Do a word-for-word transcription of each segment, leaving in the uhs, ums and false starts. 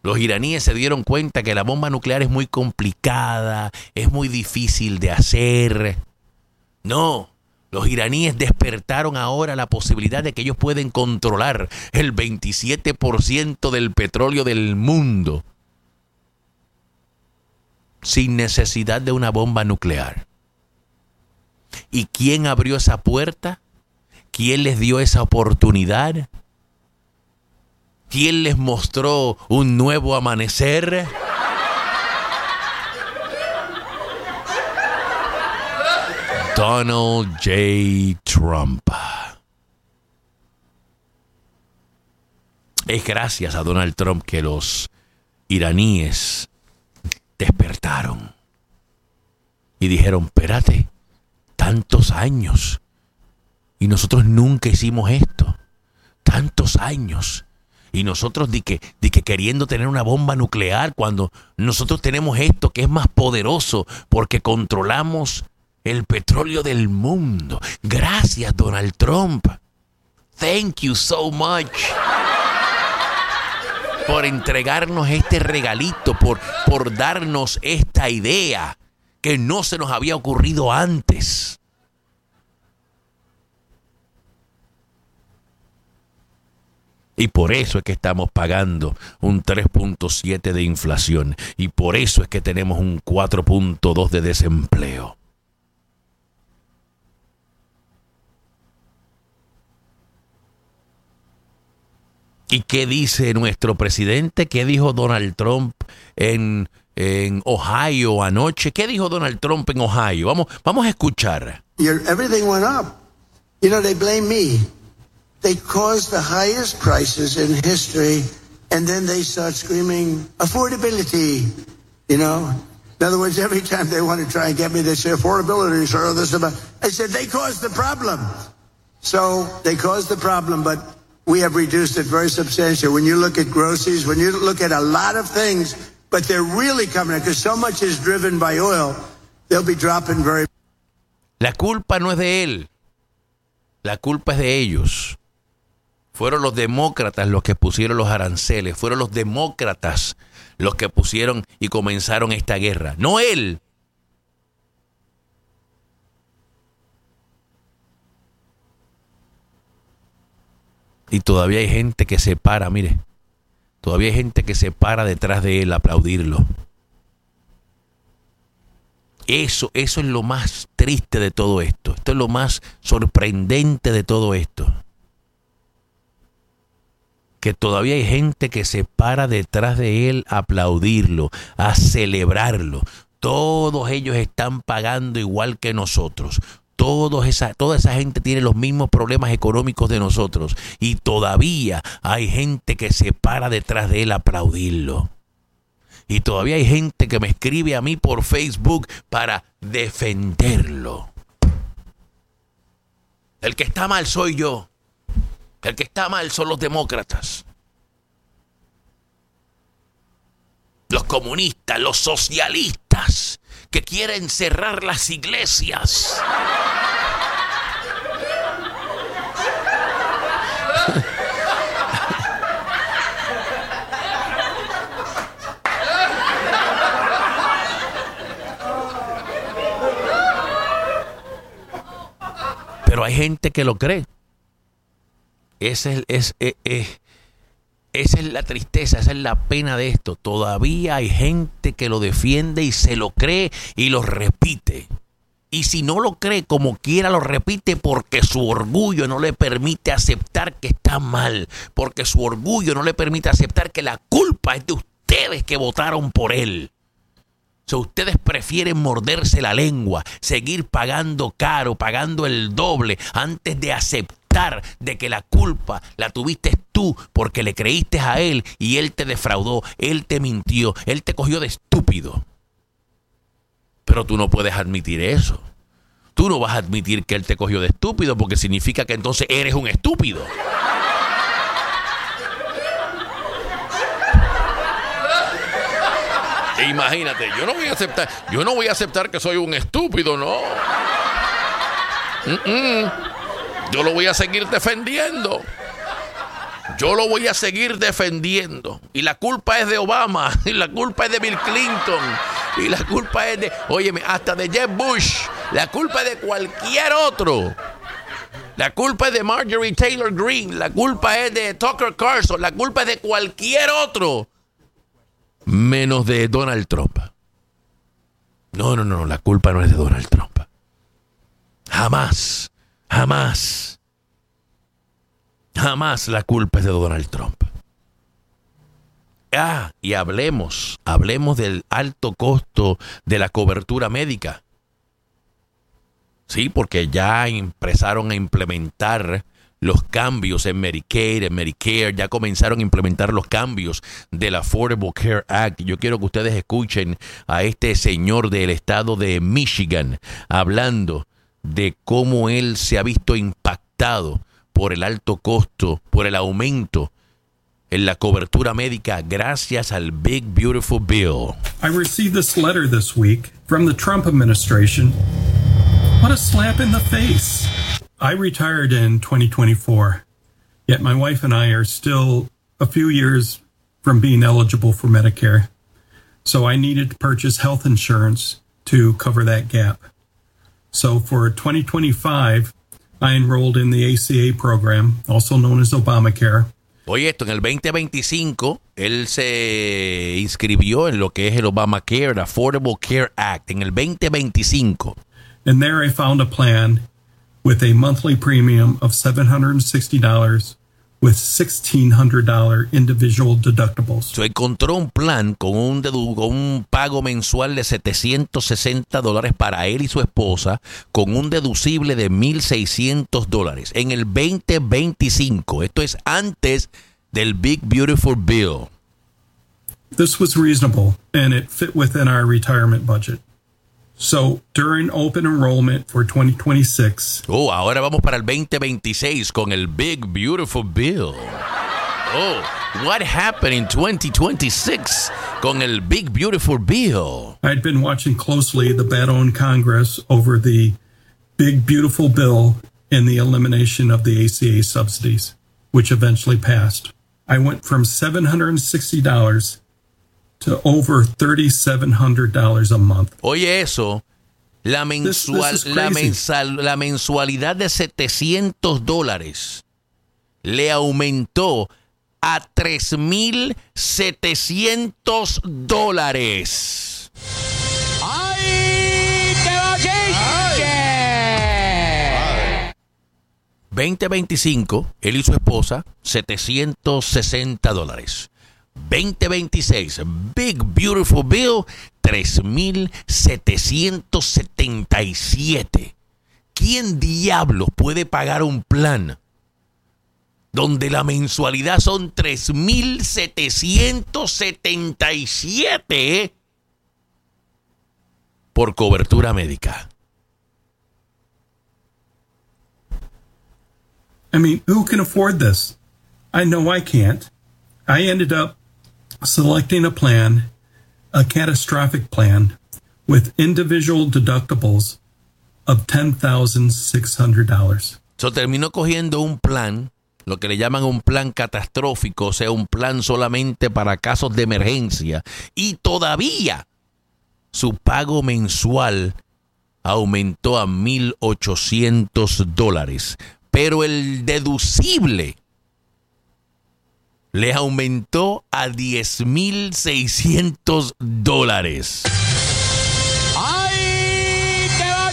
Los iraníes se dieron cuenta que la bomba nuclear es muy complicada, es muy difícil de hacer. No, los iraníes despertaron ahora la posibilidad de que ellos pueden controlar el veintisiete por ciento del petróleo del mundo sin necesidad de una bomba nuclear. ¿Y quién abrió esa puerta? ¿Quién les dio esa oportunidad? ¿Quién les mostró un nuevo amanecer? Donald J. Trump. Es gracias a Donald Trump que los iraníes despertaron y dijeron, espérate, tantos años y nosotros nunca hicimos esto, tantos años y nosotros di que, di que queriendo tener una bomba nuclear cuando nosotros tenemos esto que es más poderoso porque controlamos el petróleo del mundo. Gracias, Donald Trump. Thank you so much por entregarnos este regalito, por, por darnos esta idea que no se nos había ocurrido antes. Y por eso es que estamos pagando un tres punto siete de inflación. Y por eso es que tenemos un cuatro punto dos de desempleo. ¿Y qué dice nuestro presidente? ¿Qué dijo Donald Trump en, en Ohio anoche? ¿Qué dijo Donald Trump en Ohio? Vamos, vamos a escuchar. Your, everything went up. You know, they blame me. They caused the highest prices in history, and then they start screaming, affordability, you know? In other words, every time they want to try and get me, they say, affordability, sir, this about. I said, they caused the problem. So they caused the problem, but we have reduced it very substantially. When you look at groceries, when you look at a lot of things, but they're really coming in, because so much is driven by oil, they'll be dropping very. La culpa no es de él. La culpa es de ellos. Fueron los demócratas los que pusieron los aranceles. Fueron los demócratas los que pusieron y comenzaron esta guerra. No él. Y todavía hay gente que se para, mire. Todavía hay gente que se para detrás de él a aplaudirlo. Eso, eso es lo más triste de todo esto. Esto es lo más sorprendente de todo esto. Que todavía hay gente que se para detrás de él a aplaudirlo, a celebrarlo. Todos ellos están pagando igual que nosotros. Todos esa, toda esa gente tiene los mismos problemas económicos de nosotros. Y todavía hay gente que se para detrás de él a aplaudirlo. Y todavía hay gente que me escribe a mí por Facebook para defenderlo. El que está mal soy yo. El que está mal son los demócratas. Los comunistas, los socialistas, que quieren cerrar las iglesias. Pero hay gente que lo cree. Esa es, es, es, es, esa es la tristeza, esa es la pena de esto. Todavía hay gente que lo defiende y se lo cree y lo repite. Y si no lo cree, como quiera lo repite porque su orgullo no le permite aceptar que está mal. Porque su orgullo no le permite aceptar que la culpa es de ustedes que votaron por él. O sea, ustedes prefieren morderse la lengua, seguir pagando caro, pagando el doble antes de aceptar de que la culpa la tuviste tú porque le creíste a él y él te defraudó, él te mintió, él te cogió de estúpido. Pero tú no puedes admitir eso. Tú no vas a admitir que él te cogió de estúpido porque significa que entonces eres un estúpido. E imagínate, yo no voy a aceptar, yo no voy a aceptar que soy un estúpido, no. Mm-mm. Yo lo voy a seguir defendiendo. Yo lo voy a seguir defendiendo. Y la culpa es de Obama. Y la culpa es de Bill Clinton. Y la culpa es de, óyeme, hasta de Jeb Bush. La culpa es de cualquier otro. La culpa es de Marjorie Taylor Greene. La culpa es de Tucker Carlson. La culpa es de cualquier otro. Menos de Donald Trump. No, no, no. La culpa no es de Donald Trump. Jamás. Jamás. Jamás la culpa es de Donald Trump. Ah, y hablemos, hablemos del alto costo de la cobertura médica. Sí, porque ya empezaron a implementar los cambios en Medicaid, en Medicare, ya comenzaron a implementar los cambios del Affordable Care Act. Yo quiero que ustedes escuchen a este señor del estado de Michigan hablando de cómo él se ha visto impactado por el alto costo, por el aumento en la cobertura médica gracias al Big Beautiful Bill. I received this letter this week from the Trump administration. What a slap in the face. I retired in twenty twenty-four, yet my wife and I are still a few years from being eligible for Medicare. So I needed to purchase health insurance to cover that gap. So for twenty twenty-five, I enrolled in the A C A program, also known as Obamacare. Oye, esto, en el veinte veinticinco, él se inscribió en lo que es el Obamacare, el Affordable Care Act, en el veinte veinticinco. And there I found a plan with a monthly premium of seven hundred sixty dollars with sixteen hundred dollars individual deductibles. Se encontró un plan con un, dedu- con un pago mensual de setecientos sesenta dólares para él y su esposa, con un deducible de mil seiscientos dólares en el veinte veinticinco. Esto es antes del Big Beautiful Bill. This was reasonable and it fit within our retirement budget. So, during open enrollment for twenty twenty-six... Oh, ahora vamos para el veinte veintiséis con el Big Beautiful Bill. Oh, what happened in twenty twenty-six con el Big Beautiful Bill? I'd been watching closely the battle in Congress over the Big Beautiful Bill and the elimination of the A C A subsidies, which eventually passed. I went from seven hundred sixty dollars to over thirty-seven hundred dollars a month. Oye, eso, la, mensual, this, this la, mensal, la mensualidad de setecientos dólares le aumentó a tres mil setecientos dólares. ¡Ay, te va, veinte veinticinco, él y su esposa, setecientos sesenta dólares. veinte veintiséis, Big Beautiful Bill, tres mil setecientos setenta y siete. ¿Quién diablos puede pagar un plan donde la mensualidad son tres mil setecientos setenta y siete por cobertura médica? I mean, who can afford this? I know I can't. I ended up selecting a plan, a catastrophic plan, with individual deductibles of ten thousand six hundred dollars. So terminó cogiendo un plan, lo que le llaman un plan catastrófico, o sea, un plan solamente para casos de emergencia, y todavía su pago mensual aumentó a mil ochocientos dólares, pero el deducible le aumentó a diez mil seiscientos dólares. ¡Ay, te va,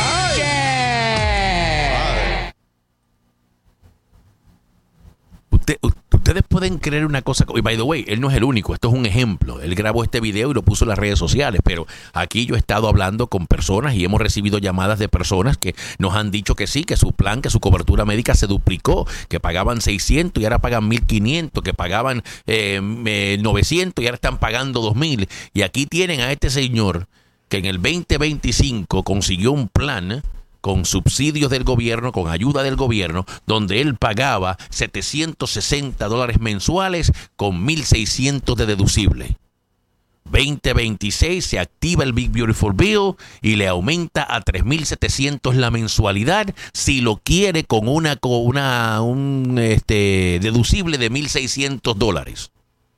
Usted, ustedes pueden creer una cosa, y by the way, él no es el único, esto es un ejemplo. Él grabó este video y lo puso en las redes sociales, pero aquí yo he estado hablando con personas y hemos recibido llamadas de personas que nos han dicho que sí, que su plan, que su cobertura médica se duplicó, que pagaban seiscientos y ahora pagan mil quinientos, que pagaban eh, eh, novecientos y ahora están pagando dos mil. Y aquí tienen a este señor que en el veinte veinticinco consiguió un plan con subsidios del gobierno, con ayuda del gobierno, donde él pagaba setecientos sesenta dólares mensuales con mil seiscientos de deducible. veinte veintiséis se activa el Big Beautiful Bill y le aumenta a tres mil setecientos la mensualidad si lo quiere con una, con una un este, deducible de mil seiscientos dólares.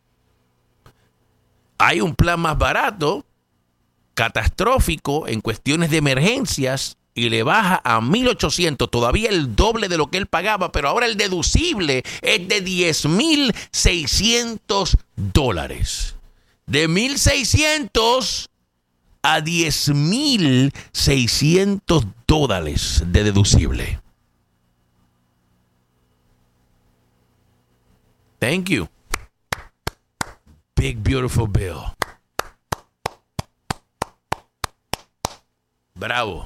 Hay un plan más barato, catastrófico, en cuestiones de emergencias, y le baja a mil ochocientos, todavía el doble de lo que él pagaba, pero ahora el deducible es de diez mil seiscientos dólares. De mil seiscientos a diez mil seiscientos dólares de deducible. Thank you. Big Beautiful Bill. Bravo.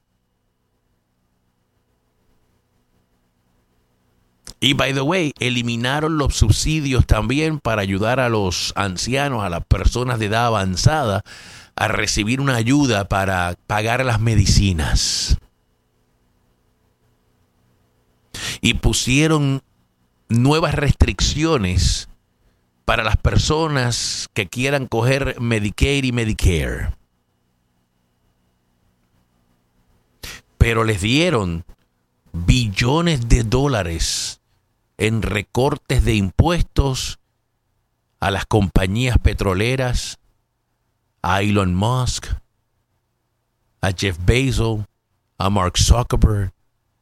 Y, by the way, eliminaron los subsidios también para ayudar a los ancianos, a las personas de edad avanzada, a recibir una ayuda para pagar las medicinas. Y pusieron nuevas restricciones para las personas que quieran coger Medicaid y Medicare. Pero les dieron billones de dólares en recortes de impuestos a las compañías petroleras, a Elon Musk, a Jeff Bezos, a Mark Zuckerberg,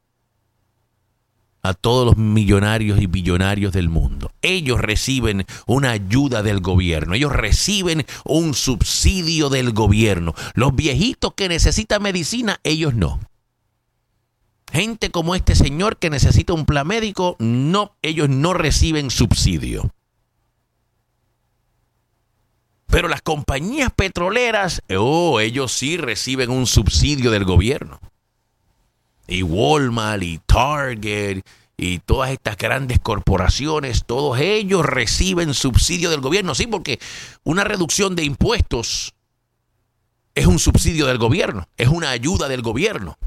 a todos los millonarios y billonarios del mundo. Ellos reciben una ayuda del gobierno, ellos reciben un subsidio del gobierno. Los viejitos que necesitan medicina, ellos no. Gente como este señor que necesita un plan médico, no, ellos no reciben subsidio. Pero las compañías petroleras, oh, ellos sí reciben un subsidio del gobierno. Y Walmart y Target y todas estas grandes corporaciones, todos ellos reciben subsidio del gobierno. Sí, porque una reducción de impuestos es un subsidio del gobierno, es una ayuda del gobierno.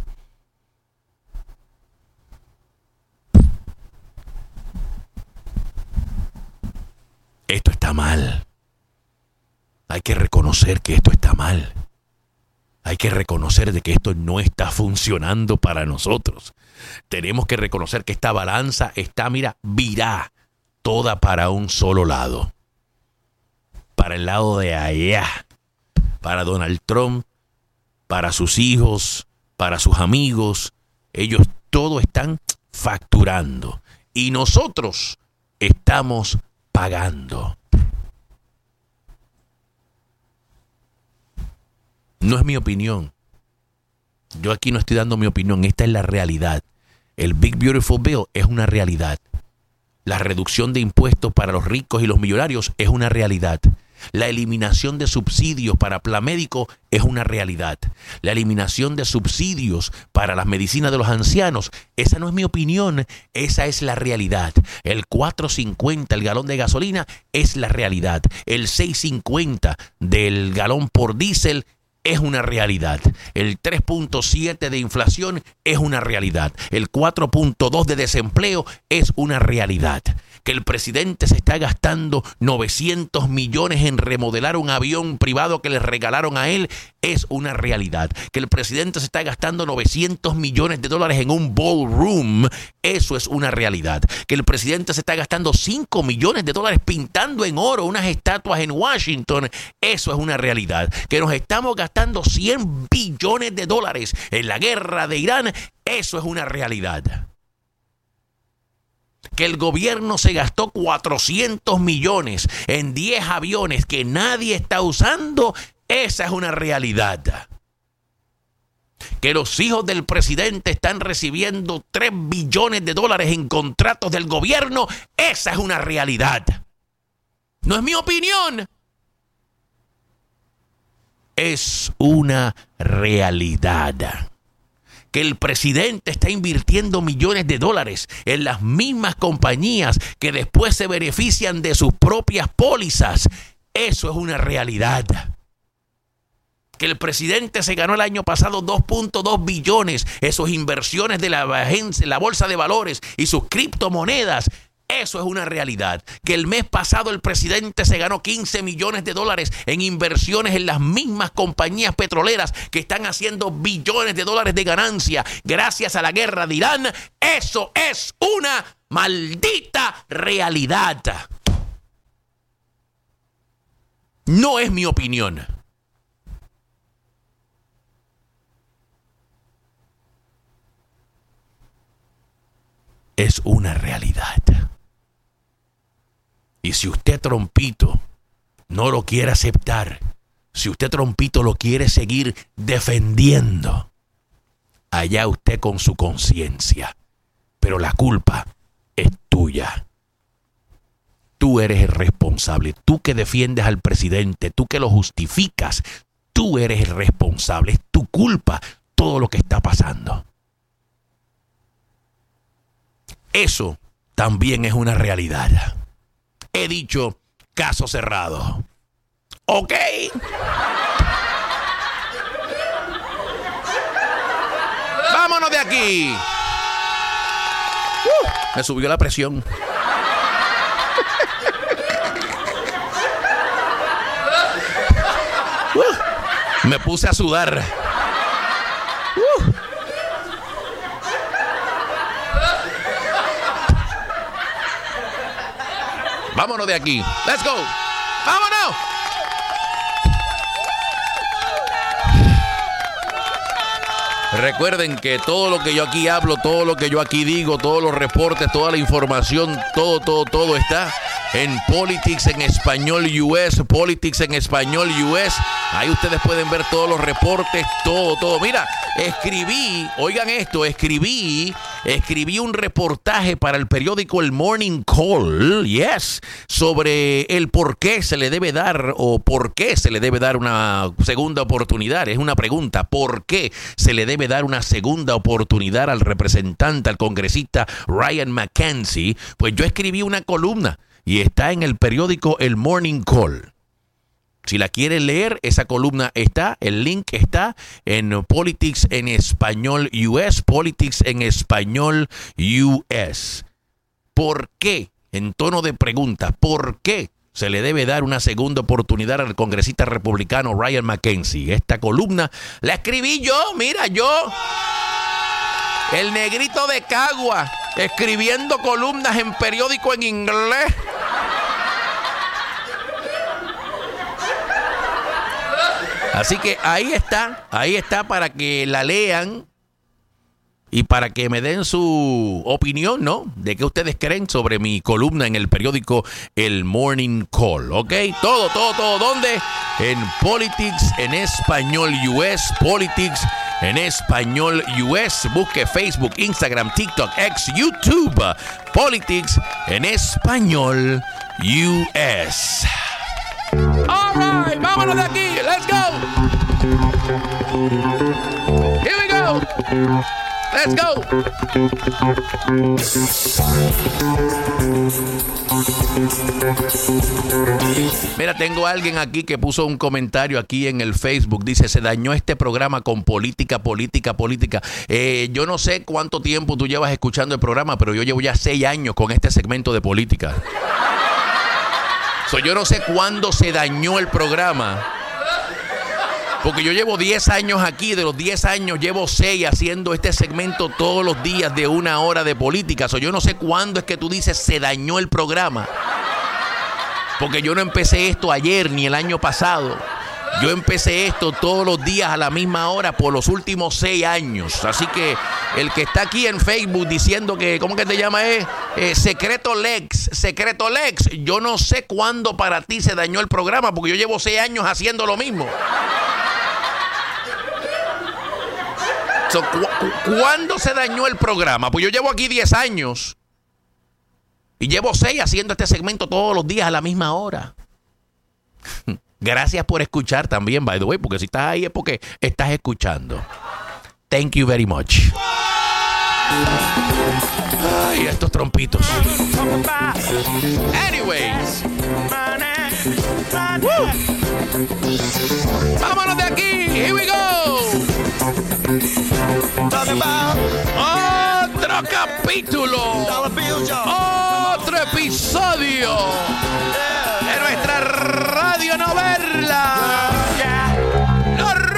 Esto está mal. Hay que reconocer que esto está mal. Hay que reconocer de que esto no está funcionando para nosotros. Tenemos que reconocer que esta balanza está, mira, virá toda para un solo lado. Para el lado de allá. Para Donald Trump, para sus hijos, para sus amigos. Ellos todos están facturando. Y nosotros estamos pagando. No es mi opinión. Yo aquí no estoy dando mi opinión. Esta es la realidad. El Big Beautiful Bill es una realidad. La reducción de impuestos para los ricos y los millonarios es una realidad. La eliminación de subsidios para plan médico es una realidad. La eliminación de subsidios para las medicinas de los ancianos, esa no es mi opinión, esa es la realidad. El cuatro cincuenta el galón de gasolina es la realidad. El seis cincuenta del galón por diésel es una realidad. El tres punto siete de inflación es una realidad. El cuatro punto dos de desempleo es una realidad. Que el presidente se está gastando novecientos millones en remodelar un avión privado que le regalaron a él es una realidad. Que el presidente se está gastando novecientos millones de dólares en un ballroom, eso es una realidad. Que el presidente se está gastando cinco millones de dólares pintando en oro unas estatuas en Washington, eso es una realidad. Que nos estamos gastando cien billones de dólares en la guerra de Irán, eso es una realidad. Que el gobierno se gastó cuatrocientos millones en diez aviones que nadie está usando, esa es una realidad. Que los hijos del presidente están recibiendo tres billones de dólares en contratos del gobierno, esa es una realidad. No es mi opinión. Es una realidad. Que el presidente está invirtiendo millones de dólares en las mismas compañías que después se benefician de sus propias pólizas. Eso es una realidad. Que el presidente se ganó el año pasado dos punto dos billones en sus inversiones de la, la bolsa de valores y sus criptomonedas. Eso es una realidad. Que el mes pasado el presidente se ganó quince millones de dólares en inversiones en las mismas compañías petroleras que están haciendo billones de dólares de ganancia gracias a la guerra de Irán. Eso es una maldita realidad. No es mi opinión. Es una realidad. Y si usted, trompito, no lo quiere aceptar, si usted, trompito, lo quiere seguir defendiendo, allá usted con su conciencia. Pero la culpa es tuya. Tú eres el responsable. Tú que defiendes al presidente, tú que lo justificas, tú eres el responsable. Es tu culpa todo lo que está pasando. Eso también es una realidad. He dicho, caso cerrado. ¿Ok? Vámonos de aquí. Uh, me subió la presión. Uh, me puse a sudar. Uh. Vámonos de aquí. Let's go. Vámonos. Recuerden que todo lo que yo aquí hablo, todo lo que yo aquí digo, todos los reportes, toda la información, todo, todo, todo está en Politics en Español U S, Politics en Español U S. Ahí ustedes pueden ver todos los reportes, todo, todo. Mira, escribí, oigan esto, escribí, escribí un reportaje para el periódico El Morning Call, yes, sobre el por qué se le debe dar o por qué se le debe dar una segunda oportunidad. Es una pregunta, ¿por qué se le debe dar una segunda oportunidad al representante, al congresista Ryan McKenzie? Pues yo escribí una columna y está en el periódico El Morning Call. Si la quieren leer, esa columna está, el link está en Politics en Español U S, Politics en Español U S. ¿Por qué? En tono de pregunta, ¿por qué se le debe dar una segunda oportunidad al congresista republicano Ryan McKenzie? Esta columna la escribí yo, mira, yo, el negrito de Cagua, escribiendo columnas en periódico en inglés. Así que ahí está, ahí está para que la lean y para que me den su opinión, ¿no? De qué ustedes creen sobre mi columna en el periódico El Morning Call, ¿ok? Todo, todo, todo, ¿dónde? En Politics en Español U S, Politics en Español U S. Busque Facebook, Instagram, TikTok, X, YouTube, Politics en Español U S. All right, vámonos de aquí. Let's go. Here we go. Let's go. Mira, tengo a alguien aquí que puso un comentario aquí en el Facebook. Dice, se dañó este programa con política, política, política. Eh, yo no sé cuánto tiempo tú llevas escuchando el programa, pero yo llevo ya seis años con este segmento de política. So, yo no sé cuándo se dañó el programa, porque yo llevo diez años aquí, de los diez años llevo seis haciendo este segmento todos los días de una hora de política. So, yo no sé cuándo es que tú dices se dañó el programa, porque yo no empecé esto ayer ni el año pasado. Yo empecé esto todos los días a la misma hora por los últimos seis años. Así que el que está aquí en Facebook diciendo que, ¿cómo que te llama? Eh? Eh, Secreto Lex, Secreto Lex, yo no sé cuándo para ti se dañó el programa, porque yo llevo seis años haciendo lo mismo. So, cu- cu- ¿Cuándo se dañó el programa? Pues yo llevo aquí diez años y llevo seis haciendo este segmento todos los días a la misma hora. Gracias por escuchar también, by the way, porque si estás ahí es porque estás escuchando. Thank you very much. Ay, estos trompitos. Anyways. Woo. Vámonos de aquí. Here we go. Otro capítulo. Otro episodio de nuestra Radio No Ver